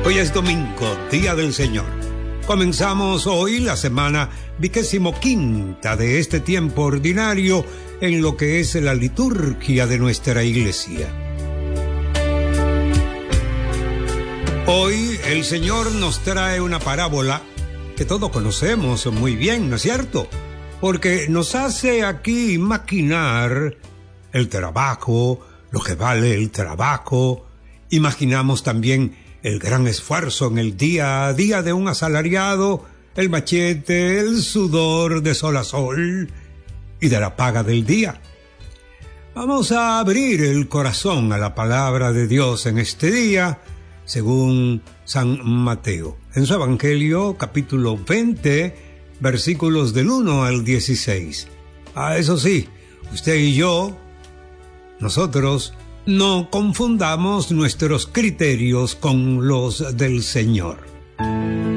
Hoy es domingo, Día del Señor. Comenzamos hoy la semana 25ª de este tiempo ordinario en lo que es la liturgia de nuestra iglesia. Hoy el Señor nos trae una parábola que todos conocemos muy bien, ¿no es cierto? Porque nos hace aquí maquinar el trabajo, lo que vale el trabajo. Imaginamos también el gran esfuerzo en el día a día de un asalariado, el machete, el sudor de sol a sol y de la paga del día. Vamos a abrir el corazón a la palabra de Dios en este día, según San Mateo. En su Evangelio, capítulo 20, versículos del 1 al 16. Eso sí, usted y yo, nosotros, no confundamos nuestros criterios con los del Señor.